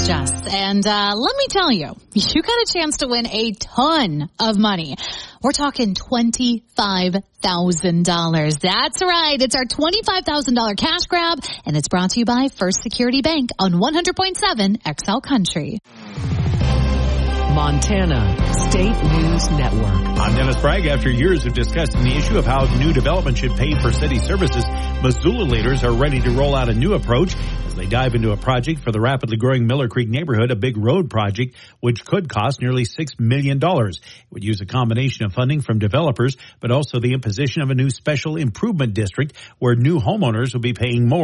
is Jess. And let me tell you, you got a chance to win a ton of money. We're talking $25,000. That's right. It's our $25,000 cash grab, and it's brought to you by First Security Bank on 100.7 XL Country. Montana State News Network. I'm Dennis Bragg. After years of discussing the issue of how new development should pay for city services, Missoula leaders are ready to roll out a new approach as they dive into a project for the rapidly growing Miller Creek neighborhood, a big road project which could cost nearly $6 million. It would use a combination of funding from developers, but also the imposition of a new special improvement district where new homeowners will be paying more